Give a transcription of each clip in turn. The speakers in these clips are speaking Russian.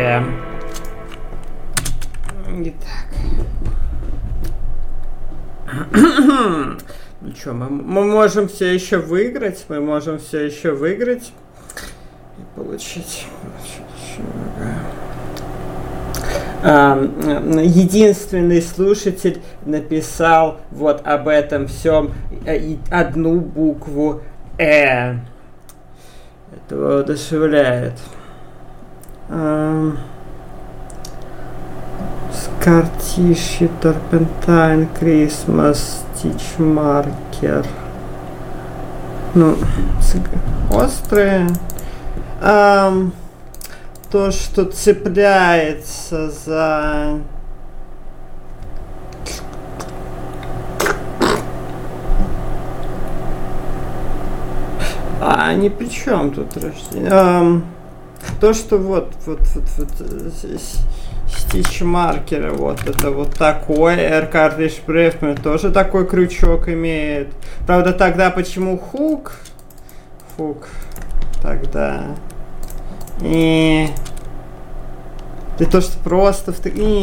Итак. Ну что, мы можем все еще выиграть. Мы можем все еще выиграть. И получить. Единственный слушатель написал вот об этом всем одну букву «э». Это воодушевляет. Скартиши, Торпентайн, Крисмас, Стичмаркер. Ну, острые. То, что цепляется за... ни при чем тут рождение. То, что вот стичмаркеры, вот это вот такой, Эркардиш Брефмен тоже такой крючок имеет. Правда, тогда почему хук? Хук тогда... И то, что просто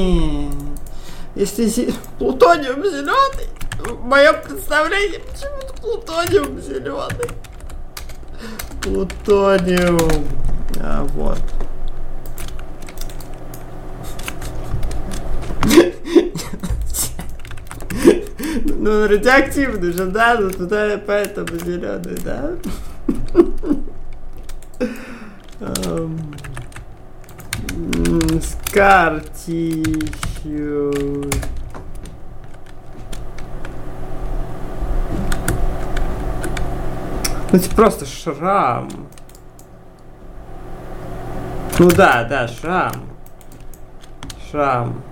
если плутониум зеленый, в моем представлении почему-то плутониум зеленый. Плутониум. Вот. Ну, радиоактивный же, да, ну туда поэтому зеленый, да. Скартищу. Ну, это просто шрам. Ну да, шрам. Шрам.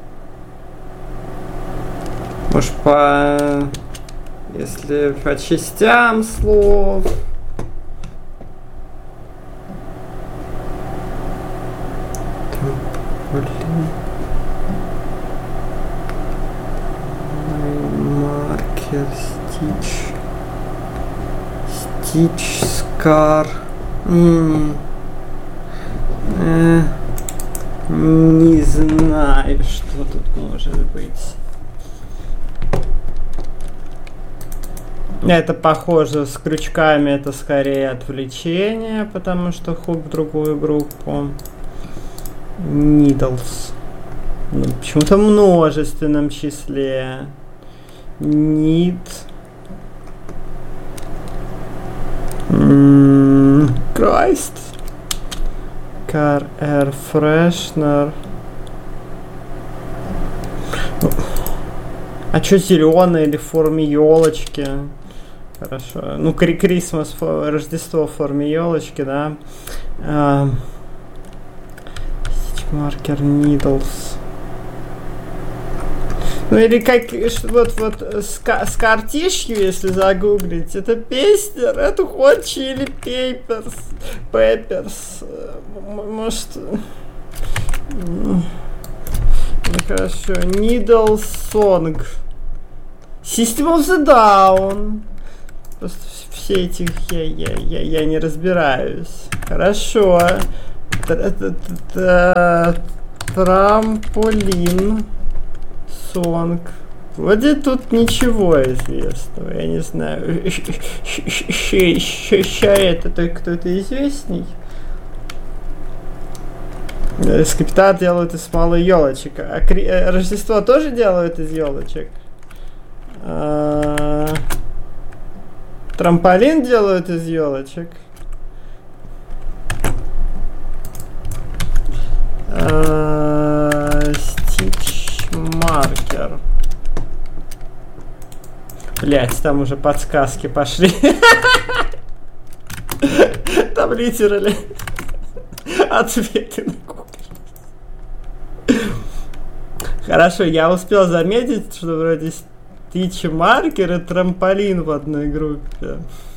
Может, если по частям слов. Маркер, стич, скар. Не знаю, что тут может быть. Это похоже с крючками, это скорее отвлечение, потому что хук в другую группу. Needles. Ну, почему-то в множественном числе. Need. Christ. Car Air Freshener. А что зеленое или в форме елочки? Хорошо. Ну, Крисмас, Рождество в форме елочки, да. Маркер Needles. Ну или как вот скартишью, если загуглить, это песнер, это Hot Chili Peppers. Может... Ну, хорошо. Needle Song. System of the Down. Просто все эти я не разбираюсь. Хорошо. Трамполин. Сонг. Вроде тут ничего известного, я не знаю. Это кто-то известный? Скриптар делают из малой елочек. А Рождество тоже делают из елочек? Трамполин делают из елочек? Стичмаркер. Блять, там уже подсказки пошли. Там литерали ответы на Google. Хорошо, я успел заметить, что вроде стичмаркер и трамполин в одной группе.